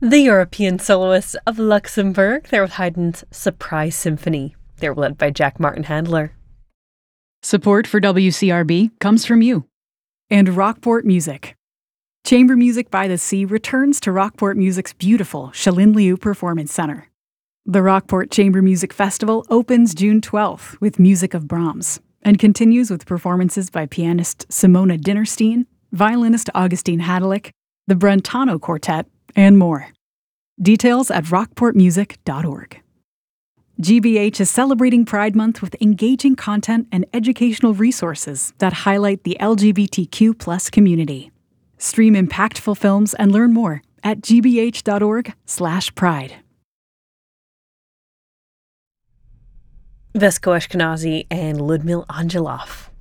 The European Soloists of Luxembourg, there with Haydn's Surprise Symphony. They were led by Jack Martin Handler. Support for WCRB comes from you. And Rockport Music. Chamber Music by the Sea returns to Rockport Music's beautiful Chalin-Liu Performance Center. The Rockport Chamber Music Festival opens June 12th with music of Brahms and continues with performances by pianist Simona Dinnerstein, violinist Augustine Hadelick, the Brentano Quartet, and more. Details at rockportmusic.org. GBH is celebrating Pride Month with engaging content and educational resources that highlight the LGBTQ+ community. Stream impactful films and learn more at gbh.org/pride. Vesko Ashkenazi and Ludmil Angelov.